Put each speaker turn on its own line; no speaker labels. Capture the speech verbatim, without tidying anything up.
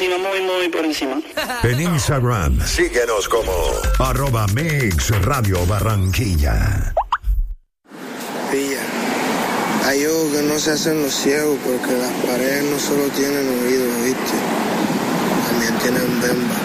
encima, muy, muy por encima.
En Instagram, síguenos como arroba Mix Radio Barranquilla.
Pilla, hay ojos que no se hacen los ciegos porque las paredes no solo tienen oídos, ¿viste? También tienen bemba.